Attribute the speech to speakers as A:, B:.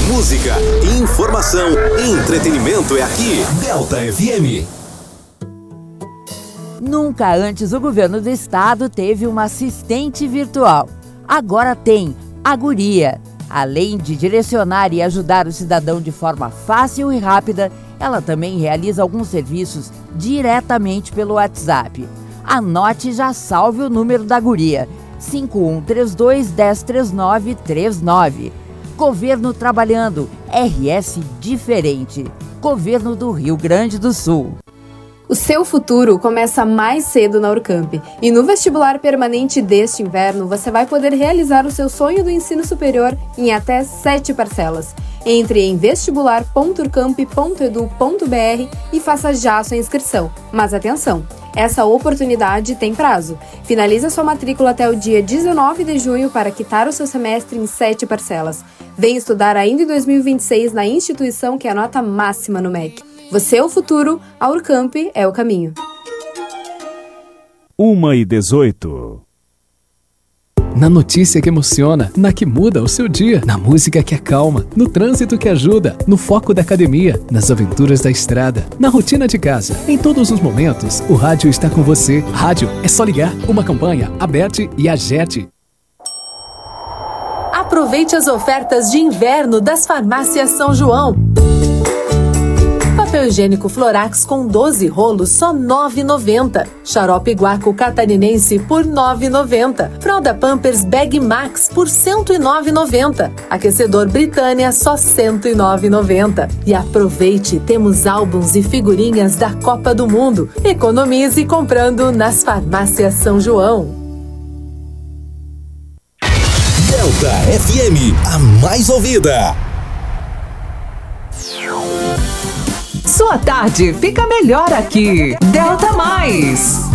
A: Música, informação, entretenimento é aqui. Delta FM.
B: Nunca antes o governo do estado teve uma assistente virtual. Agora tem a Guria. Além de direcionar e ajudar o cidadão de forma fácil e rápida, ela também realiza alguns serviços diretamente pelo WhatsApp. Anote e já salve o número da Guria: 5132-103939. Governo trabalhando, RS diferente. Governo do Rio Grande do Sul.
C: O seu futuro começa mais cedo na Urcamp. E no vestibular permanente deste inverno, você vai poder realizar o seu sonho do ensino superior em até 7 parcelas. Entre em vestibular.urcamp.edu.br e faça já a sua inscrição. Mas atenção, essa oportunidade tem prazo. Finalize a sua matrícula até o dia 19 de junho para quitar o seu semestre em 7 parcelas. Vem estudar ainda em 2026 na instituição que é a nota máxima no MEC. Você é o futuro, a Urcamp é o caminho.
D: 1h18.
E: Na notícia que emociona, na que muda o seu dia, na música que acalma, no trânsito que ajuda, no foco da academia, nas aventuras da estrada, na rotina de casa. Em todos os momentos, o rádio está com você. Rádio é só ligar. Uma campanha, Aberte e Agerte.
F: Aproveite as ofertas de inverno das farmácias São João. Papel higiênico Florax com 12 rolos só R$ 9,90. Xarope Guaco Catarinense por R$ 9,90. Fralda Pampers Bag Max por R$ 109,90. Aquecedor Britânia só R$ 109,90. E aproveite, temos álbuns e figurinhas da Copa do Mundo. Economize comprando nas farmácias São João.
A: Delta FM, a mais ouvida.
G: Sua tarde fica melhor aqui. Delta Mais.